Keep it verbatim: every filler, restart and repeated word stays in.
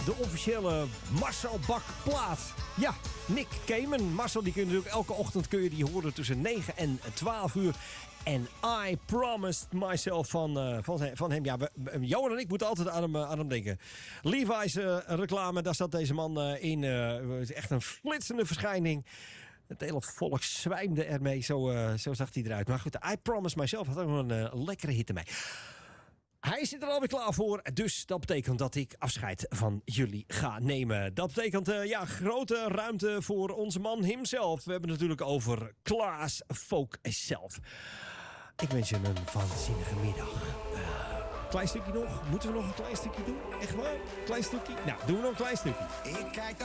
de officiële Marcel Bak plaat. Ja, Nick Cayman. Marcel, die kun je natuurlijk elke ochtend kun je die horen tussen negen en twaalf uur. En I Promised Myself van, uh, van, van hem. Ja, we, Johan en ik moeten altijd aan hem, uh, aan hem denken. Levi's uh, reclame, daar staat deze man uh, in. Uh, echt een flitsende verschijning. Het hele volk zwijmde ermee. Zo, uh, zo zag hij eruit. Maar goed, I Promised Myself had ook nog een uh, lekkere hit ermee. Hij zit er alweer klaar voor, dus dat betekent dat ik afscheid van jullie ga nemen. Dat betekent uh, ja, grote ruimte voor onze man himself. We hebben het natuurlijk over Klaas Folk zelf. Ik wens je een waanzinnige middag. Uh, klein stukje nog? Moeten we nog een klein stukje doen? Echt waar? Klein stukje? Nou, doen we nog een klein stukje. Ik kijk